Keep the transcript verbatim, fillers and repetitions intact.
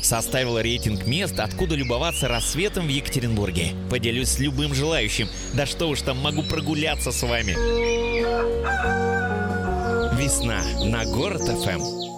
Составил рейтинг мест, откуда любоваться рассветом в Екатеринбурге. Поделюсь с любым желающим. Да что уж там, могу прогуляться с вами. Весна на Город эф эм.